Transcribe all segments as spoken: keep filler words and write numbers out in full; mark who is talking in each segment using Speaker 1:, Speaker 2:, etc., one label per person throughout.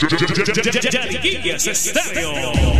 Speaker 1: Yariguillas Estéreo.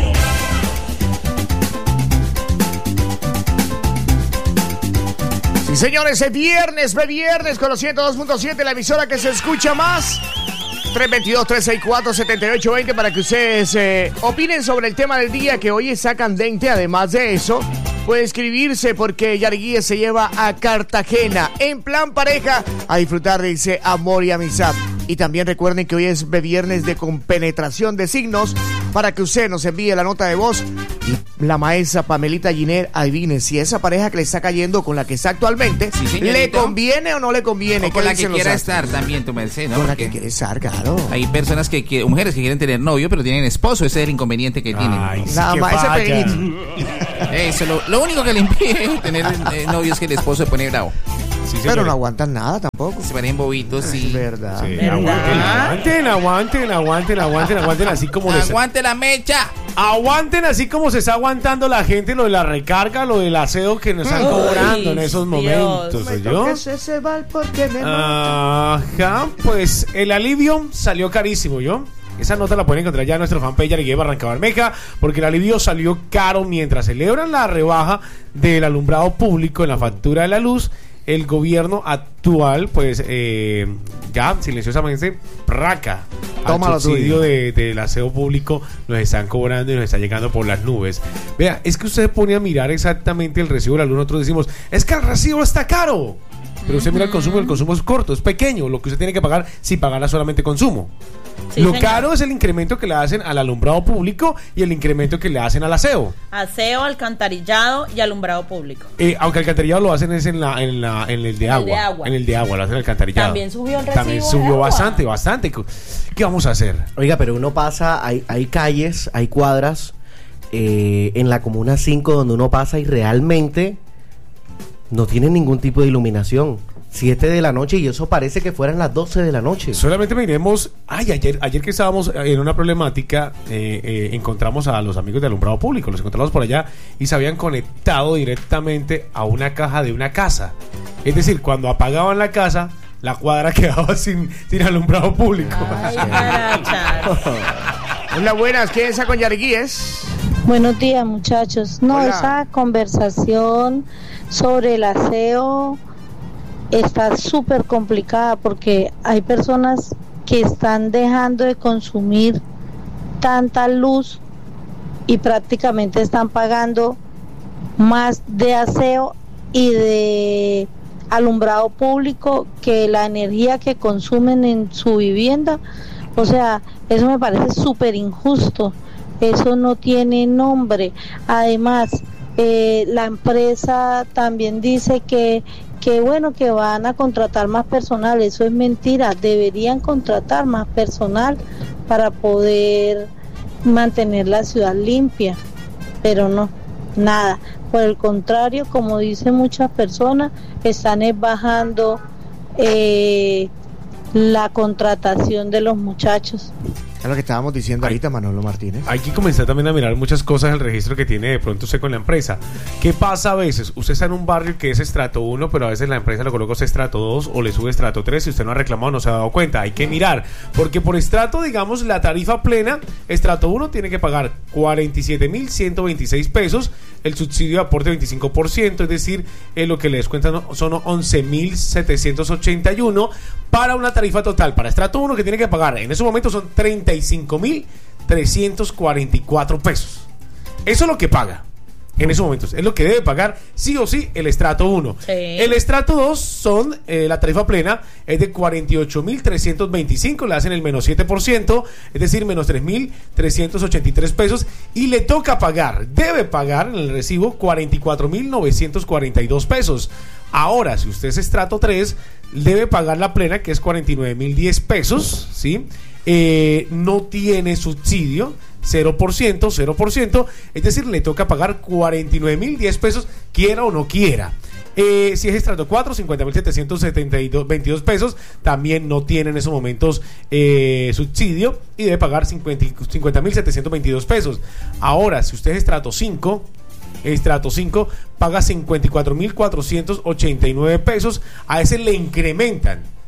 Speaker 2: Sí, señores, es viernes, es viernes con los ciento dos punto siete, la emisora que se escucha más. tres dos dos, tres seis cuatro, siete ocho dos cero para que ustedes eh, opinen sobre el tema del día, que hoy está candente. Además de eso, puede inscribirse porque Yariguillas se lleva a Cartagena en plan pareja a disfrutar de ese amor y amistad. Y también recuerden que hoy es viernes de compenetración de signos, para que usted nos envíe la nota de voz y la maestra Pamelita Giner adivine si esa pareja que le está cayendo con la que está actualmente, sí, le conviene o no le conviene.
Speaker 3: O con la que quiera estar también, tu merced, ¿no?
Speaker 2: Con
Speaker 3: Porque
Speaker 2: la que quiere estar, claro.
Speaker 3: Hay personas que, que, mujeres que quieren tener novio, pero tienen esposo. Ese es el inconveniente que tienen.
Speaker 2: Ay, sí, nada más, ese pequeñito.
Speaker 3: Eso, lo, lo único que le impide tener eh, novio es que el esposo se pone bravo.
Speaker 2: Sí, pero no aguantan nada tampoco.
Speaker 3: Se parecen bobitos, sí.
Speaker 2: Es verdad.
Speaker 4: Sí,
Speaker 2: ¿verdad?
Speaker 4: Aguanten, aguanten, aguanten, aguanten, aguanten, así como les...
Speaker 3: ¡Aguante la mecha!
Speaker 4: Aguanten así como se está aguantando la gente lo de la recarga, lo del aseo que nos están cobrando en esos momentos, ¿soy yo? Ajá, pues el alivio salió carísimo, ¿yo? Esa nota la pueden encontrar ya en nuestro fanpage Yariguillas Barranca Bermeja, porque el alivio salió caro. Mientras celebran la rebaja del alumbrado público en la factura de la luz, el gobierno actual, pues, eh, ya silenciosamente, praca, al subsidio de, del aseo público nos están cobrando y nos está llegando por las nubes. Vea, es que usted pone a mirar exactamente el recibo de la luz. Nosotros decimos, es que el recibo está caro. Pero usted mira el consumo, el consumo es corto, es pequeño, lo que usted tiene que pagar si pagara solamente consumo. Sí, lo señor. Caro es el incremento que le hacen al alumbrado público y el incremento que le hacen al aseo.
Speaker 5: Aseo, alcantarillado y alumbrado público.
Speaker 4: Eh, aunque alcantarillado lo hacen es en la, en la, en el de agua. El de agua. En el de agua lo hacen alcantarillado.
Speaker 5: También subió el recibo.
Speaker 4: También subió bastante, bastante. ¿Qué vamos a hacer?
Speaker 6: Oiga, pero uno pasa, hay, hay calles, hay cuadras eh, en la Comuna cinco donde uno pasa y realmente no tienen ningún tipo de iluminación. siete de la noche y eso parece que fueran las doce de la noche.
Speaker 4: Solamente miremos, ay, ayer, ayer que estábamos en una problemática, eh, eh, encontramos a los amigos de alumbrado público, los encontramos por allá y se habían conectado directamente a una caja de una casa. Es decir, cuando apagaban la casa, la cuadra quedaba sin, sin alumbrado público.
Speaker 5: Ay, carachas.
Speaker 2: Hola, buenas, ¿quién está con Yariguillas?
Speaker 7: Buenos días, muchachos. No, Hola. Esa conversación sobre el aseo está súper complicada porque hay personas que están dejando de consumir tanta luz y prácticamente están pagando más de aseo y de alumbrado público que la energía que consumen en su vivienda. O sea, eso me parece súper injusto. Eso no tiene nombre. Además, eh, la empresa también dice que que bueno, que van a contratar más personal. Eso es mentira. Deberían contratar más personal para poder mantener la ciudad limpia, pero no, nada. Por el contrario, como dicen muchas personas, están bajando eh, la contratación de los muchachos.
Speaker 2: Es lo que estábamos diciendo
Speaker 4: hay,
Speaker 2: ahorita, Manolo Martínez.
Speaker 4: Hay que comenzar también a mirar muchas cosas, el registro que tiene de pronto usted con la empresa. ¿Qué pasa a veces? Usted está en un barrio que es estrato uno, pero a veces la empresa lo coloca estrato dos o le sube estrato tres y usted no ha reclamado, no se ha dado cuenta. Hay que mirar, porque por estrato, digamos, la tarifa plena, estrato uno tiene que pagar cuarenta y siete mil ciento veintiséis pesos, el subsidio de aporte veinticinco por ciento, es decir, eh, lo que le descuentan son once mil setecientos ochenta y uno para una tarifa total para estrato uno que tiene que pagar en ese momento son treinta y cinco mil trescientos cuarenta y cuatro pesos. Eso es lo que paga en esos momentos, es lo que debe pagar sí o sí el estrato uno. Sí. El estrato dos son, eh, la tarifa plena es de cuarenta y ocho mil trescientos veinticinco, le hacen el menos siete por ciento, es decir, menos tres mil trescientos ochenta y tres pesos, y le toca pagar, debe pagar en el recibo cuarenta y cuatro mil novecientos cuarenta y dos pesos. Ahora, si usted es estrato tres, debe pagar la plena, que es cuarenta y nueve mil diez pesos, ¿sí? Eh, no tiene subsidio, cero por ciento, cero por ciento, es decir, le toca pagar cuarenta y nueve mil diez pesos, quiera o no quiera. Eh, si es estrato cuatro, cincuenta mil setecientos veintidós pesos, también no tiene en esos momentos eh, subsidio y debe pagar cincuenta mil setecientos veintidós pesos. Ahora, si usted es estrato cinco, estrato cinco paga cincuenta y cuatro mil cuatrocientos ochenta y nueve pesos, a ese le incrementan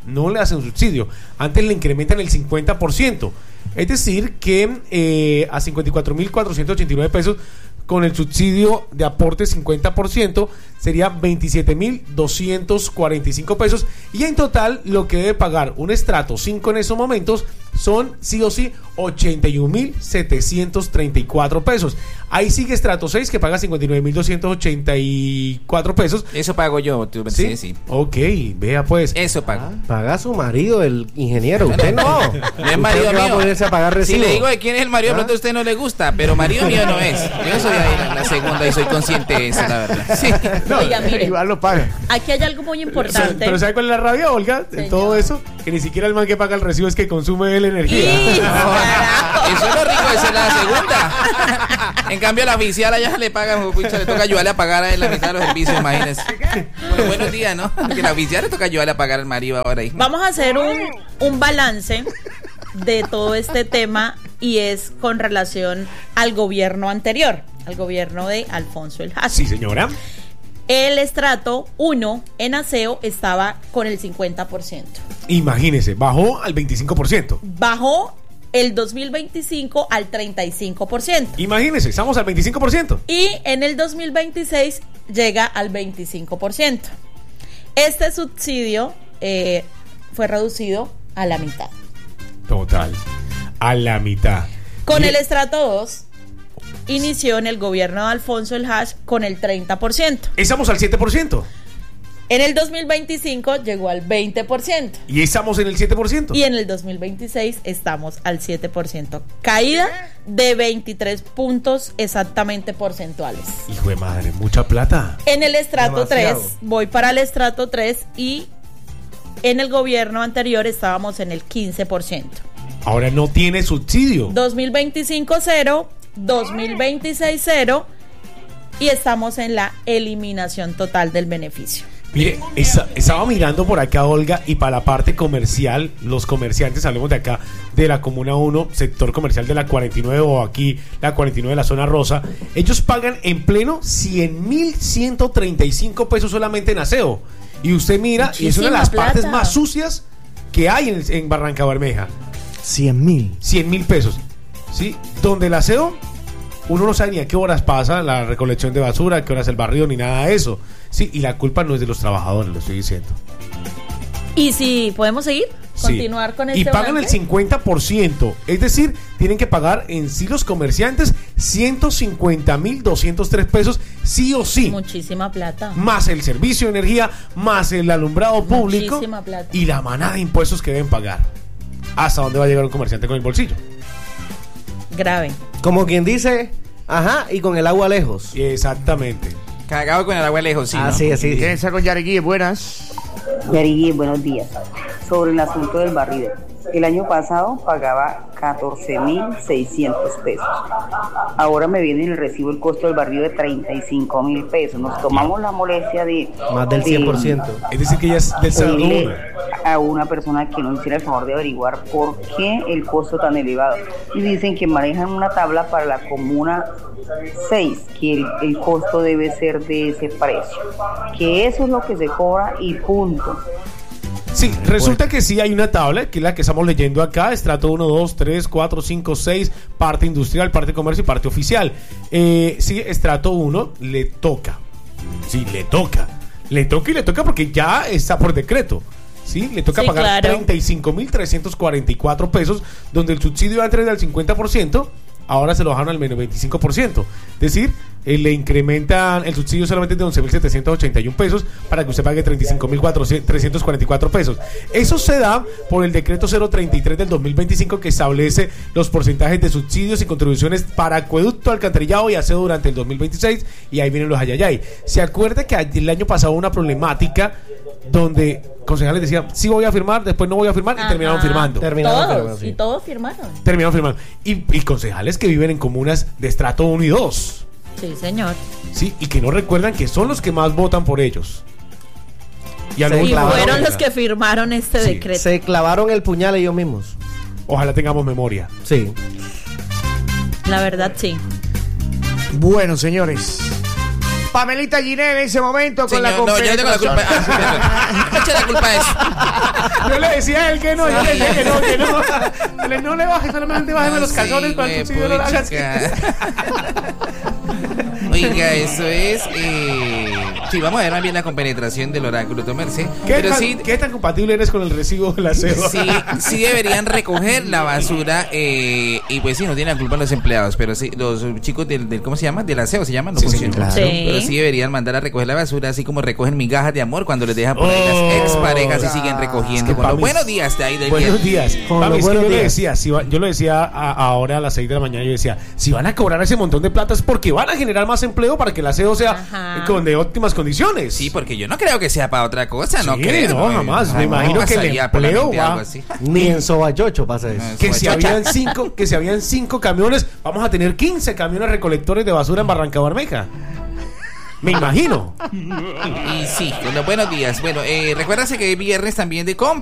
Speaker 4: no le hacen subsidio. Antes le incrementan el cincuenta por ciento. Es decir, que eh, a cincuenta y cuatro mil cuatrocientos ochenta y nueve pesos, con el subsidio de aporte cincuenta por ciento, sería veintisiete mil doscientos cuarenta y cinco pesos. Y en total, lo que debe pagar un estrato cinco en esos momentos son, sí o sí, ochenta y un mil setecientos treinta y cuatro pesos. Ahí sigue estrato seis, que paga cincuenta y nueve mil doscientos ochenta y cuatro pesos.
Speaker 3: Eso pago yo, tú,
Speaker 4: ¿Sí?
Speaker 3: sí, sí.
Speaker 4: Ok, vea pues.
Speaker 3: Eso pago.
Speaker 6: Ah, paga su marido, el ingeniero. Usted no.
Speaker 3: No es marido
Speaker 6: Usted va a
Speaker 3: mío.
Speaker 6: ponerse a pagar
Speaker 3: Si
Speaker 6: recibo.
Speaker 3: le digo de quién es el marido, de
Speaker 6: ¿Ah?
Speaker 3: pronto a usted no le gusta, pero marido mío no es. Yo soy ahí la, la segunda y soy consciente de eso, la verdad. Sí.
Speaker 2: No,
Speaker 5: Oiga, mire.
Speaker 2: igual lo paga.
Speaker 5: Aquí hay algo muy importante.
Speaker 4: Pero ¿sabe cuál es la rabia, Olga? De
Speaker 5: Señor.
Speaker 4: todo eso, que ni siquiera el man que paga el recibo es que consume la energía.
Speaker 5: ¡Y,
Speaker 3: No,
Speaker 5: carajo!
Speaker 3: eso es lo rico de ser la segunda. En cambio, a la oficial allá le pagan, pucha, le toca ayudarle a pagar a él la mitad de los servicios, imagínense. Bueno, buenos días, ¿no? Que la oficial le toca ayudarle a pagar al marido ahora ahí.
Speaker 5: Vamos a hacer un, un balance de todo este tema y es con relación al gobierno anterior, al gobierno de Alfonso El Hazo.
Speaker 4: Sí, señora.
Speaker 5: El estrato uno en aseo estaba con el cincuenta por ciento.
Speaker 4: Imagínese, bajó al veinticinco por ciento.
Speaker 5: Bajó el dos mil veinticinco al treinta y cinco por ciento.
Speaker 4: Imagínese, estamos al veinticinco por ciento.
Speaker 5: Y en el dos mil veintiséis llega al veinticinco por ciento. Este subsidio eh, fue reducido a la mitad.
Speaker 4: Total. A la mitad.
Speaker 5: Con
Speaker 4: Y-
Speaker 5: el estrato dos inició en el gobierno de Alfonso El Hash con el treinta por ciento.
Speaker 4: Estamos al siete por ciento.
Speaker 5: En el dos mil veinticinco llegó al veinte por ciento.
Speaker 4: Y estamos en el siete por ciento.
Speaker 5: Y en el dos mil veintiséis estamos al siete por ciento. Caída de veintitrés puntos exactamente porcentuales.
Speaker 4: Hijo de madre, mucha plata.
Speaker 5: En el estrato
Speaker 6: Demasiado.
Speaker 5: tres, voy para el estrato tres y en el gobierno anterior estábamos en el quince por ciento.
Speaker 4: Ahora no tiene subsidio.
Speaker 5: dos mil veinticinco cero, dos mil veintiséis cero y estamos en la eliminación total del beneficio.
Speaker 4: Mire, esa- estaba mirando por acá, Olga, y para la parte comercial, los comerciantes, hablemos de acá, de la Comuna uno, sector comercial de la cuarenta y nueve o aquí la cuarenta y nueve de la zona rosa, ellos pagan en pleno cien mil ciento treinta y cinco pesos solamente en aseo. Y usted mira, y es una de las
Speaker 5: Muchísima
Speaker 4: partes
Speaker 5: plata.
Speaker 4: más sucias que hay en, en Barranca Bermeja.
Speaker 6: cien mil.
Speaker 4: cien mil pesos, ¿sí? Donde el aseo, uno no sabe ni a qué horas pasa la recolección de basura, a qué horas el barrido, ni nada de eso. Sí, y la culpa no es de los trabajadores, lo estoy diciendo.
Speaker 5: Y si podemos seguir,
Speaker 4: Sí.
Speaker 5: continuar con este
Speaker 4: Y pagan el
Speaker 5: balance?
Speaker 4: cincuenta por ciento, es decir, tienen que pagar en sí los comerciantes ciento cincuenta mil doscientos tres pesos, sí o sí.
Speaker 5: Muchísima plata.
Speaker 4: Más el servicio de energía, más el alumbrado público
Speaker 5: Muchísima plata.
Speaker 4: y la manada de impuestos que deben pagar. ¿Hasta dónde va a llegar un comerciante con el bolsillo?
Speaker 5: Grave.
Speaker 6: Como quien dice, ajá, y con el agua lejos.
Speaker 4: Exactamente.
Speaker 3: Cagado con el agua lejos, sí. ¿no?
Speaker 6: Así, así.
Speaker 2: ¿Quién está con Yarigui? Buenas.
Speaker 1: Yarigui, buenos días. Sobre el asunto del barrido. El año pasado pagaba catorce mil seiscientos pesos. Ahora me viene en el recibo el costo del barrido de treinta y cinco mil pesos. Nos tomamos la molestia de...
Speaker 6: Más del
Speaker 1: de
Speaker 6: cien por ciento.
Speaker 4: Es decir, que ya es del saldo
Speaker 1: pedirle
Speaker 4: uno.
Speaker 1: a una persona que nos hiciera el favor de averiguar por qué el costo tan elevado. Y dicen que manejan una tabla para la comuna seis, que el, el costo debe ser de ese precio. Que eso es lo que se cobra y punto.
Speaker 4: Sí, resulta que sí hay una tabla, que es la que estamos leyendo acá, estrato uno, dos, tres, cuatro, cinco, seis, parte industrial, parte comercio y parte oficial. Eh, sí, estrato uno le toca, sí, le toca, le toca y le toca porque ya está por decreto. Sí, le toca
Speaker 5: Sí,
Speaker 4: pagar
Speaker 5: claro.
Speaker 4: treinta y cinco mil trescientos cuarenta y cuatro pesos, donde el subsidio antes era del cincuenta por ciento, ahora se lo bajaron al menos veinticinco por ciento. Es decir, eh, le incrementan el subsidio solamente de once mil setecientos ochenta y uno pesos para que usted pague treinta y cinco mil trescientos cuarenta y cuatro pesos. Eso se da por el decreto cero treinta y tres del dos mil veinticinco que establece los porcentajes de subsidios y contribuciones para acueducto, alcantarillado y aseo durante el dos mil veintiséis, y ahí vienen los ayayay. ¿Se acuerda que el año pasado hubo una problemática donde concejales decían, sí voy a firmar, después no voy a firmar, y
Speaker 5: Ajá.
Speaker 4: terminaron firmando?
Speaker 6: Terminaron,
Speaker 5: Todos,
Speaker 6: pero sí.
Speaker 5: y todos firmaron.
Speaker 4: Terminaron firmando. Y, y concejales que viven en comunas de estrato uno y dos,
Speaker 5: Sí, señor.
Speaker 4: ¿sí? Y que no recuerdan que son los que más votan por ellos. Y, a lo
Speaker 6: Sí,
Speaker 5: Y
Speaker 4: último,
Speaker 6: clavaron
Speaker 5: fueron
Speaker 4: no,
Speaker 5: los que firmaron este
Speaker 4: Sí.
Speaker 5: decreto.
Speaker 6: Se clavaron el puñal ellos mismos.
Speaker 4: ojalá tengamos memoria.
Speaker 6: Sí.
Speaker 5: La verdad, sí.
Speaker 2: Bueno, señores, Pamelita Giné en ese momento con
Speaker 3: Señor,
Speaker 2: la
Speaker 3: no, yo no tengo la culpa. Ah, sí, echa la culpa a eso.
Speaker 4: Yo le decía a él que no, yo le decía que no, que no. Le, no le bajes, solamente bájeme los calzones
Speaker 3: Sí,
Speaker 4: para el
Speaker 3: güey,
Speaker 4: subsidio no lo hagas.
Speaker 3: puchica. Oiga, eso es. Eh... Sí, vamos a ver más bien la compenetración del oráculo, tomarse.
Speaker 4: ¿Qué,
Speaker 3: Pero
Speaker 4: tan,
Speaker 3: sí,
Speaker 4: ¿Qué tan compatible eres con el recibo del aseo?
Speaker 3: sí, sí deberían recoger la basura. Eh, y pues sí, no tienen la culpa los empleados, pero sí, los chicos del, del ¿cómo se llama? Del aseo, ¿se llaman? No
Speaker 4: Sí,
Speaker 3: funcionan.
Speaker 4: señor,
Speaker 5: claro. Sí.
Speaker 3: Pero sí deberían mandar a recoger la basura, así como recogen migajas de amor cuando les dejan poner
Speaker 4: Oh,
Speaker 3: las exparejas y siguen recogiendo.
Speaker 4: es que
Speaker 3: Con los
Speaker 4: Pami,
Speaker 3: buenos días de ahí del
Speaker 4: Buenos
Speaker 3: viernes.
Speaker 4: días.
Speaker 6: Con
Speaker 4: Mami,
Speaker 6: los
Speaker 4: es que
Speaker 6: buenos
Speaker 4: yo le
Speaker 6: días.
Speaker 4: decía, si va- yo lo decía a- ahora a las seis de la mañana, yo decía, si van a cobrar ese montón de plata es porque van a generar más empleo para que el aseo sea
Speaker 5: Ajá.
Speaker 4: con de óptimas condiciones.
Speaker 3: Sí, porque yo no creo que sea para otra cosa, no
Speaker 4: Sí,
Speaker 3: creo.
Speaker 4: no, jamás. Me imagino que el
Speaker 3: pasaría por la
Speaker 4: empleo
Speaker 3: mente
Speaker 4: va-
Speaker 3: algo así.
Speaker 6: Ni en Sobayocho pasa eso.
Speaker 3: No,
Speaker 4: que si
Speaker 3: Sobachocha.
Speaker 4: habían cinco, que si habían cinco camiones, vamos a tener quince camiones recolectores de basura en Barranca Bermeja. Me imagino.
Speaker 3: Y sí, con los buenos días. Bueno, eh, recuérdase que es viernes también de compra.